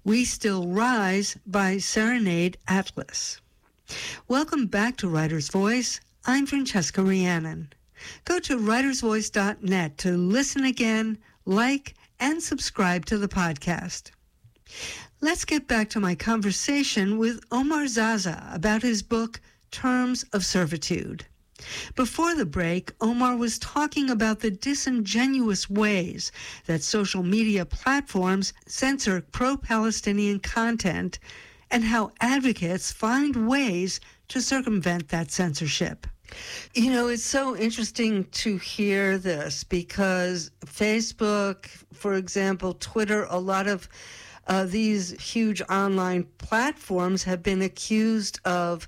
We Still Rise by Serenade Atlas. Welcome back to Writer's Voice. I'm Francesca Rhiannon. Go to writersvoice.net to listen again, like, and subscribe to the podcast. Let's get back to my conversation with Omar Zaza about his book, Terms of Servitude. Before the break, Omar was talking about the disingenuous ways that social media platforms censor pro-Palestinian content and how advocates find ways to circumvent that censorship. You know, it's so interesting to hear this because Facebook, for example, Twitter, a lot of these huge online platforms have been accused of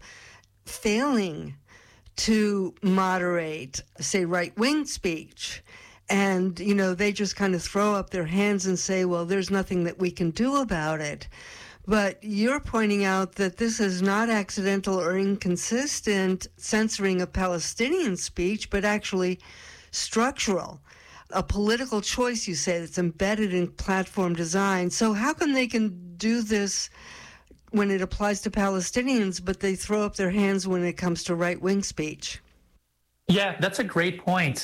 failing to moderate, say, right-wing speech. And, you know, they just kind of throw up their hands and say, well, there's nothing that we can do about it. But you're pointing out that this is not accidental or inconsistent censoring of Palestinian speech, but actually structural. A political choice, you say, that's embedded in platform design. So how come they can do this when it applies to Palestinians, but they throw up their hands when it comes to right-wing speech? Yeah, that's a great point.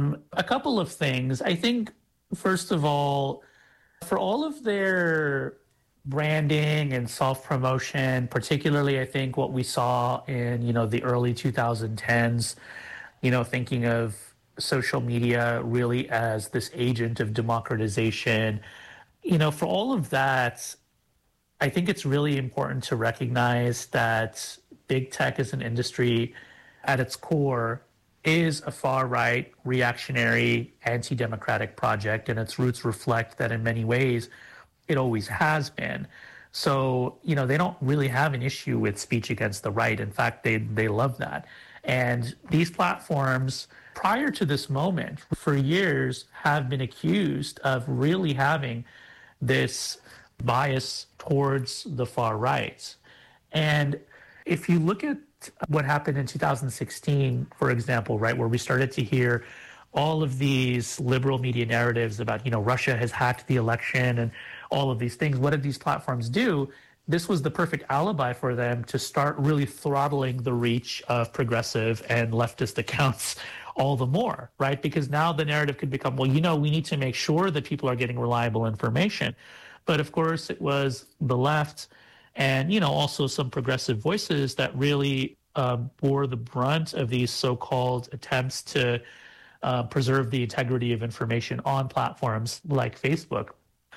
A couple of things. I think, first of all, for all of their branding and self-promotion, particularly I think what we saw in, the early 2010s, thinking of social media really as this agent of democratization, for all of that, I think it's really important to recognize that big tech as an industry at its core is a far-right, reactionary, anti-democratic project, and its roots reflect that in many ways it always has been. So, they don't really have an issue with speech against the right. In fact, they love that. And these platforms, prior to this moment, for years have been accused of really having this bias towards the far right. And if you look at what happened in 2016, for example, right, where we started to hear all of these liberal media narratives about, Russia has hacked the election and all of these things, what did these platforms do? This was the perfect alibi for them to start really throttling the reach of progressive and leftist accounts all the more, right? Because now the narrative could become, well, we need to make sure that people are getting reliable information. But of course, it was the left and, also some progressive voices that really bore the brunt of these so-called attempts to preserve the integrity of information on platforms like Facebook.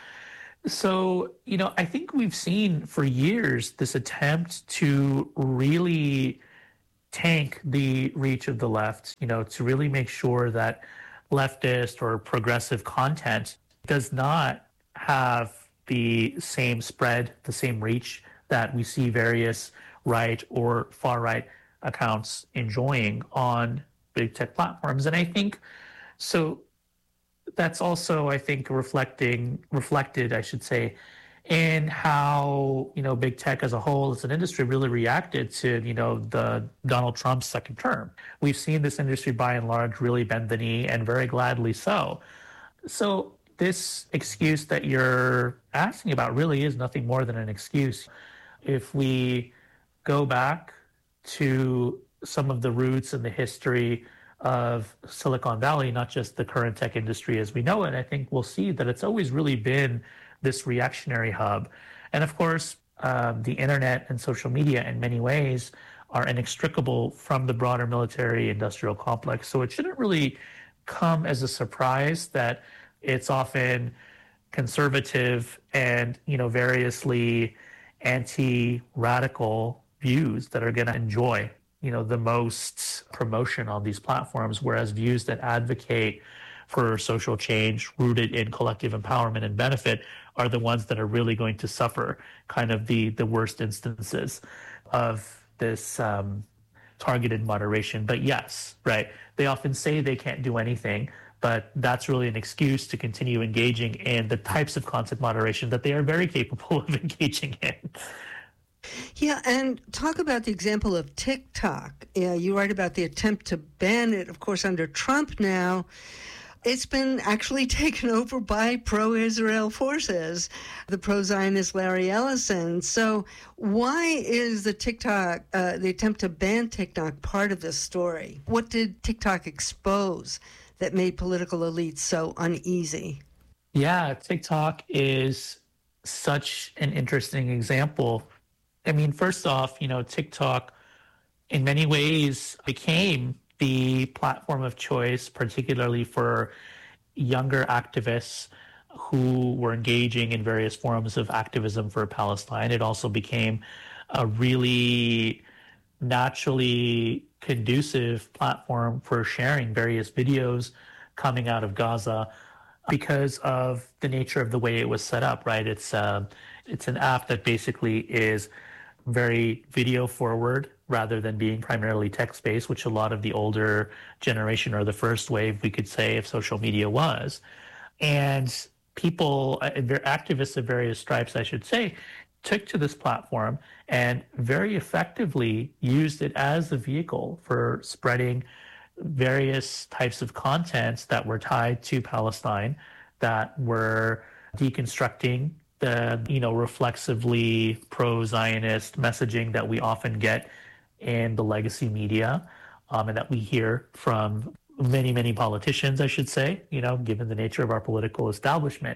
So, I think we've seen for years this attempt to really tank the reach of the left, to really make sure that leftist or progressive content does not have the same spread, the same reach that we see various right or far right accounts enjoying on big tech platforms. And I think so that's also, I think, reflected, I should say, in how, big tech as a whole, as an industry, really reacted to, the Donald Trump's second term. We've seen this industry, by and large, really bend the knee, and very gladly so. So this excuse that you're asking about really is nothing more than an excuse. If we go back to some of the roots and the history of Silicon Valley, not just the current tech industry as we know it, I think we'll see that it's always really been this reactionary hub. And of course, the internet and social media in many ways are inextricable from the broader military industrial complex. So it shouldn't really come as a surprise that it's often conservative and, variously anti-radical views that are going to enjoy, the most promotion on these platforms, whereas views that advocate for social change rooted in collective empowerment and benefit are the ones that are really going to suffer kind of the worst instances of this targeted moderation. But yes, right, they often say they can't do anything, but that's really an excuse to continue engaging in the types of content moderation that they are very capable of engaging in. Yeah, and talk about the example of TikTok. You write about the attempt to ban it, of course, under Trump now. It's been actually taken over by pro-Israel forces, the pro-Zionist Larry Ellison. So why is the attempt to ban TikTok part of this story? What did TikTok expose that made political elites so uneasy? Yeah, TikTok is such an interesting example. I mean, first off, TikTok in many ways became the platform of choice, particularly for younger activists who were engaging in various forms of activism for Palestine. It also became a really naturally conducive platform for sharing various videos coming out of Gaza because of the nature of the way it was set up, right? It's an app that basically is very video forward rather than being primarily text based, which a lot of the older generation or the first wave, we could say, of social media was. And people, activists of various stripes, I should say, took to this platform and very effectively used it as a vehicle for spreading various types of contents that were tied to Palestine, that were deconstructing the, reflexively pro-Zionist messaging that we often get in the legacy media, and that we hear from many, many politicians, I should say, given the nature of our political establishment.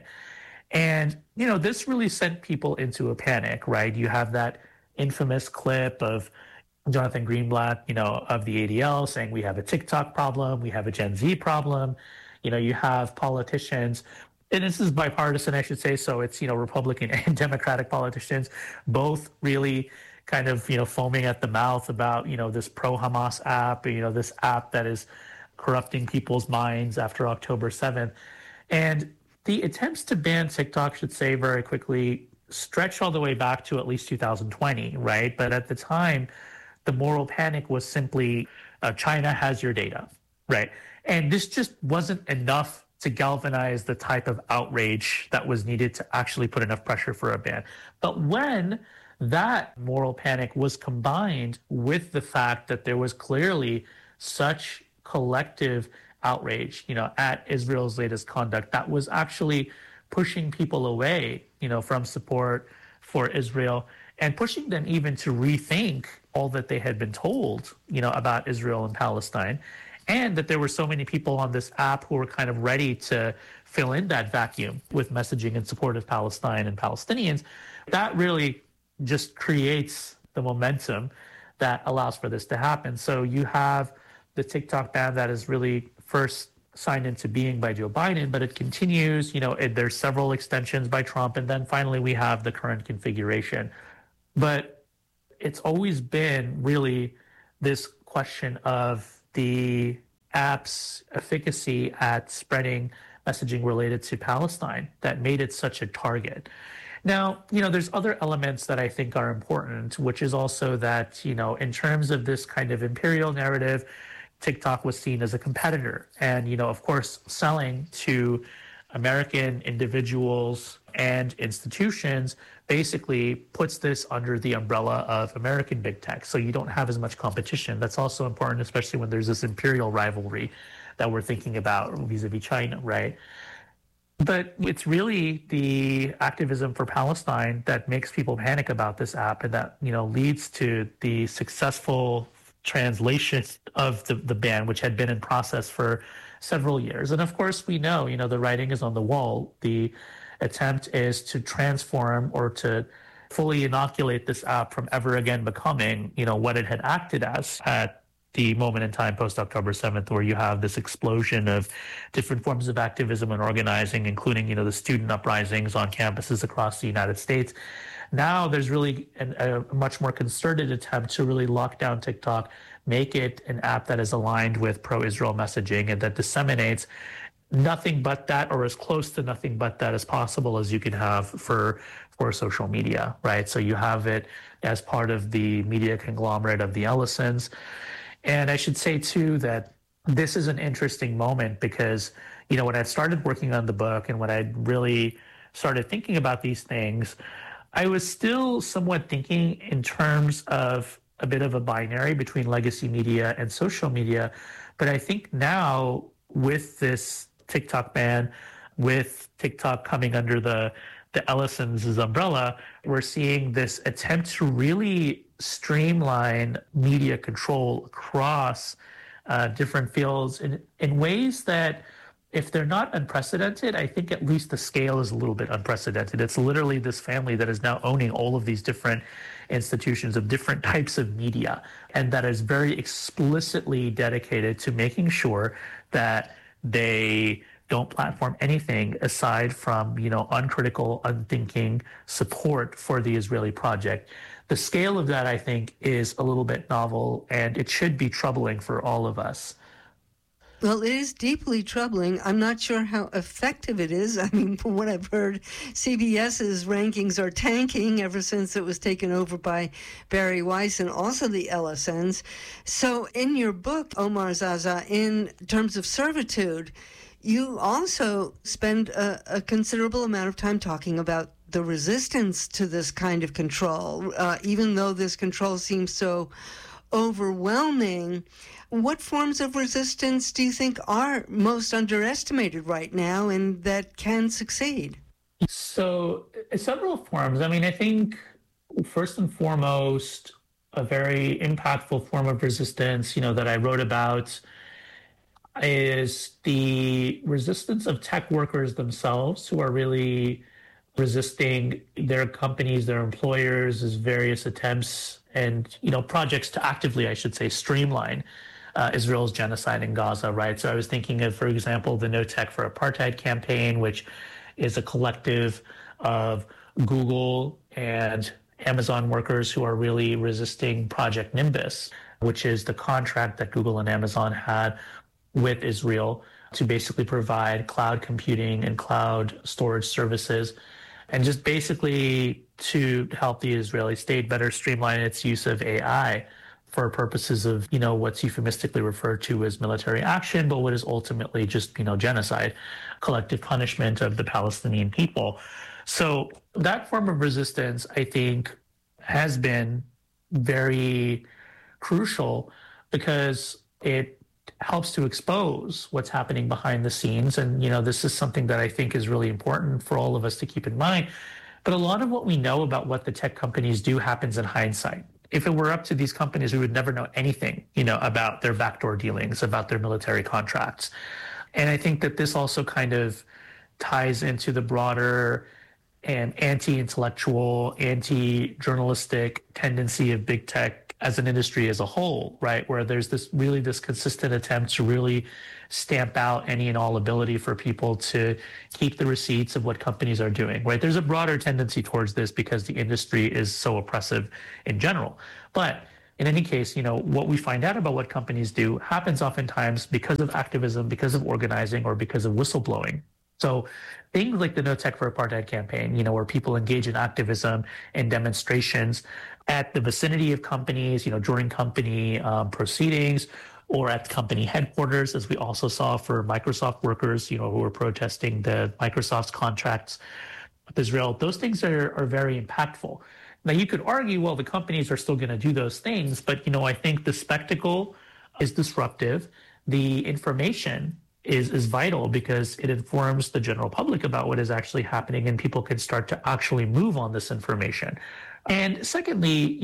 And, this really sent people into a panic, right? You have that infamous clip of Jonathan Greenblatt, of the ADL saying we have a TikTok problem, we have a Gen Z problem. You have politicians, and this is bipartisan, I should say. So it's, Republican and Democratic politicians, both really kind of, foaming at the mouth about, this pro-Hamas app, this app that is corrupting people's minds after October 7th. And the attempts to ban TikTok, should say very quickly, stretch all the way back to at least 2020, right? But at the time, the moral panic was simply China has your data, right? And this just wasn't enough to galvanize the type of outrage that was needed to actually put enough pressure for a ban. But when that moral panic was combined with the fact that there was clearly such collective outrage, at Israel's latest conduct, that was actually pushing people away, from support for Israel and pushing them even to rethink all that they had been told, about Israel and Palestine, and that there were so many people on this app who were kind of ready to fill in that vacuum with messaging in support of Palestine and Palestinians. That really just creates the momentum that allows for this to happen. So you have the TikTok ban that is really first signed into being by Joe Biden, but it continues, there's several extensions by Trump, and then finally we have the current configuration. But it's always been really this question of the app's efficacy at spreading messaging related to Palestine that made it such a target. Now, there's other elements that I think are important, which is also that, in terms of this kind of imperial narrative, TikTok was seen as a competitor. And, of course, selling to American individuals and institutions basically puts this under the umbrella of American big tech. So you don't have as much competition. That's also important, especially when there's this imperial rivalry that we're thinking about vis-a-vis China, right? But it's really the activism for Palestine that makes people panic about this app, and that, leads to the successful translation of the ban, which had been in process for several years. And of course, we know, the writing is on the wall. The attempt is to transform or to fully inoculate this app from ever again becoming, what it had acted as at the moment in time post-October 7th, where you have this explosion of different forms of activism and organizing, including, the student uprisings on campuses across the United States. Now there's really a much more concerted attempt to really lock down TikTok, make it an app that is aligned with pro-Israel messaging and that disseminates nothing but that, or as close to nothing but that as possible as you can have for social media, right? So you have it as part of the media conglomerate of the Ellisons. And I should say, too, that this is an interesting moment because, when I started working on the book and when I really started thinking about these things, I was still somewhat thinking in terms of a bit of a binary between legacy media and social media. But I think now with this TikTok ban, with TikTok coming under the Ellison's umbrella, we're seeing this attempt to really streamline media control across different fields in ways that, if they're not unprecedented, I think at least the scale is a little bit unprecedented. It's literally this family that is now owning all of these different institutions of different types of media, and that is very explicitly dedicated to making sure that they don't platform anything aside from, uncritical, unthinking support for the Israeli project. The scale of that, I think, is a little bit novel, and it should be troubling for all of us. Well, it is deeply troubling. I'm not sure how effective it is. I mean, from what I've heard, CBS's rankings are tanking ever since it was taken over by Bari Weiss and also the Ellisons. So in your book, Omar Zaza, in terms of servitude, you also spend a considerable amount of time talking about the resistance to this kind of control, even though this control seems so overwhelming. What forms of resistance do you think are most underestimated right now and that can succeed? So, several forms. I mean, I think first and foremost, a very impactful form of resistance, that I wrote about is the resistance of tech workers themselves, who are really resisting their companies, their employers' various attempts and, projects to actively, I should say, streamline Israel's genocide in Gaza, right? So I was thinking of, for example, the No Tech for Apartheid campaign, which is a collective of Google and Amazon workers who are really resisting Project Nimbus, which is the contract that Google and Amazon had with Israel to basically provide cloud computing and cloud storage services, and just basically to help the Israeli state better streamline its use of AI for purposes of, what's euphemistically referred to as military action, but what is ultimately just, genocide, collective punishment of the Palestinian people. So that form of resistance, I think, has been very crucial because it helps to expose what's happening behind the scenes. And, this is something that I think is really important for all of us to keep in mind. But a lot of what we know about what the tech companies do happens in hindsight. If it were up to these companies, we would never know anything, about their backdoor dealings, about their military contracts. And I think that this also kind of ties into the broader and anti-intellectual, anti-journalistic tendency of big tech as an industry as a whole, right? Where there's this consistent attempt to really stamp out any and all ability for people to keep the receipts of what companies are doing, right? There's a broader tendency towards this because the industry is so oppressive in general. But in any case, what we find out about what companies do happens oftentimes because of activism, because of organizing, or because of whistleblowing. So things like the No Tech for Apartheid campaign, where people engage in activism and demonstrations at the vicinity of companies, during company proceedings, or at company headquarters, as we also saw for Microsoft workers, who were protesting the Microsoft's contracts with Israel. Those things are very impactful. Now, you could argue, well, the companies are still going to do those things, but, I think the spectacle is disruptive. The information is vital because it informs the general public about what is actually happening, and people can start to actually move on this information. And secondly,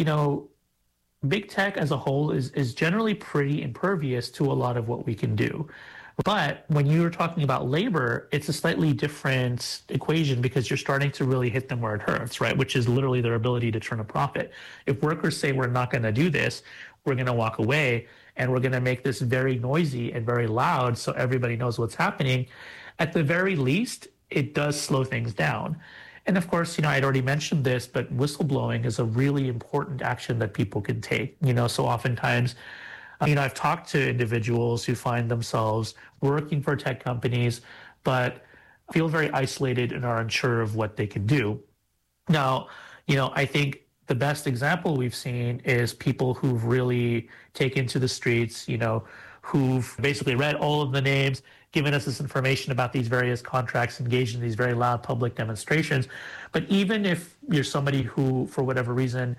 big tech as a whole is generally pretty impervious to a lot of what we can do. But when you're talking about labor, it's a slightly different equation because you're starting to really hit them where it hurts, right? Which is literally their ability to turn a profit. If workers say, we're not going to do this, we're going to walk away, and we're going to make this very noisy and very loud so everybody knows what's happening, at the very least, it does slow things down. And of course, I'd already mentioned this, but whistleblowing is a really important action that people can take. So oftentimes, I've talked to individuals who find themselves working for tech companies, but feel very isolated and are unsure of what they can do. Now, I think the best example we've seen is people who've really taken to the streets, who've basically read all of the names, given us this information about these various contracts, engaged in these very loud public demonstrations. But even if you're somebody who, for whatever reason,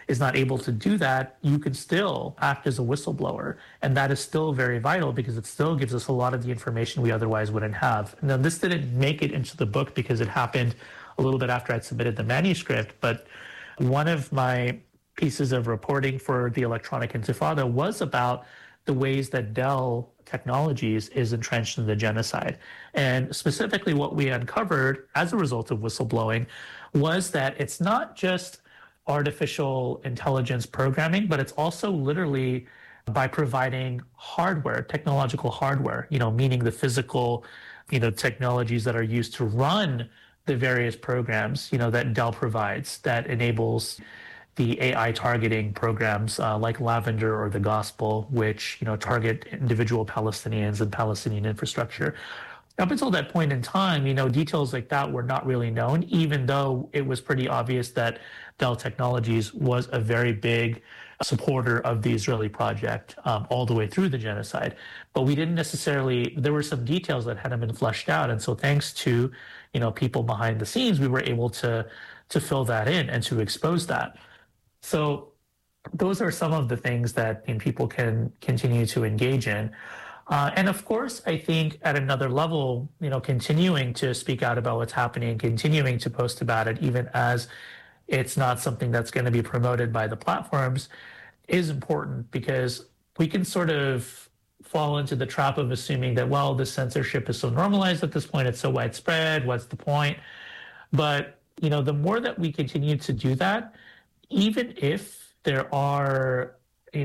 is not able to do that, you can still act as a whistleblower. And that is still very vital because it still gives us a lot of the information we otherwise wouldn't have. Now, this didn't make it into the book because it happened a little bit after I'd submitted the manuscript, but one of my pieces of reporting for the Electronic Intifada was about the ways that Dell Technologies is entrenched in the genocide. And specifically what we uncovered as a result of whistleblowing was that it's not just artificial intelligence programming, but it's also literally by providing hardware, technological hardware, meaning the physical, technologies that are used to run the various programs, that Dell provides that enables the AI targeting programs like Lavender or the Gospel, which target individual Palestinians and Palestinian infrastructure. Up until that point in time, details like that were not really known, even though it was pretty obvious that Dell Technologies was a very big supporter of the Israeli project all the way through the genocide. But we didn't necessarily, there were some details that hadn't been fleshed out. And so thanks to, people behind the scenes, we were able to fill that in and to expose that. So those are some of the things that people can continue to engage in. And of course, I think at another level, continuing to speak out about what's happening, continuing to post about it, even as it's not something that's going to be promoted by the platforms, is important because we can sort of fall into the trap of assuming that, well, the censorship is so normalized at this point, it's so widespread, what's the point? But, the more that we continue to do that, even if there are,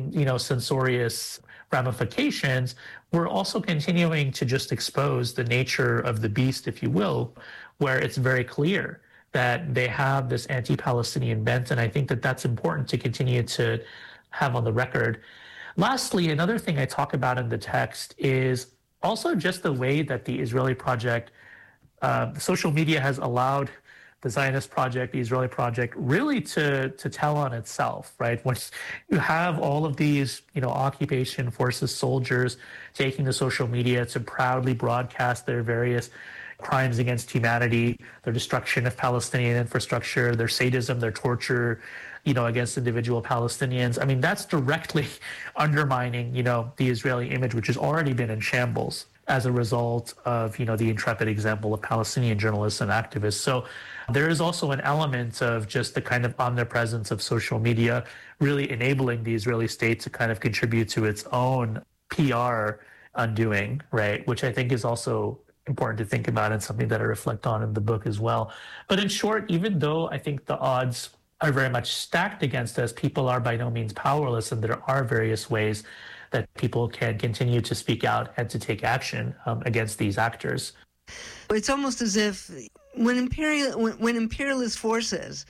censorious ramifications, we're also continuing to just expose the nature of the beast, if you will, where it's very clear that they have this anti-Palestinian bent. And I think that that's important to continue to have on the record. Lastly, another thing I talk about in the text is also just the way that the Israeli project, social media has allowed the Zionist project, the Israeli project, really to tell on itself, right? When you have all of these, occupation forces soldiers taking to social media to proudly broadcast their various crimes against humanity, their destruction of Palestinian infrastructure, their sadism, their torture, against individual Palestinians. I mean, that's directly undermining, the Israeli image, which has already been in shambles as a result of, the intrepid example of Palestinian journalists and activists. So there is also an element of just the kind of omnipresence of social media really enabling the Israeli state to kind of contribute to its own PR undoing, right? Which I think is also important to think about and something that I reflect on in the book as well. But in short, even though I think the odds are very much stacked against us, people are by no means powerless, and there are various ways that people can continue to speak out and to take action against these actors. It's almost as if when imperialist forces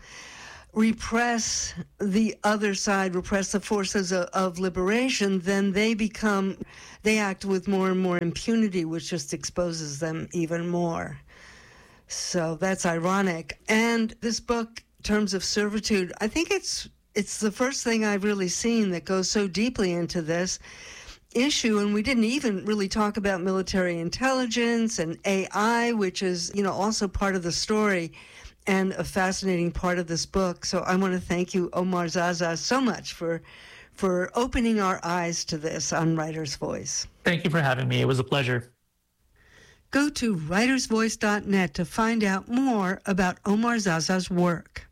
repress the other side, repress the forces of liberation, then they act with more and more impunity, which just exposes them even more. So that's ironic. And this book, Terms of Servitude, I think it's the first thing I've really seen that goes so deeply into this issue. And we didn't even really talk about military intelligence and AI, which is, also part of the story and a fascinating part of this book. So I want to thank you, Omar Zaza, so much for opening our eyes to this on Writer's Voice. Thank you for having me. It was a pleasure. Go to writersvoice.net to find out more about Omar Zaza's work.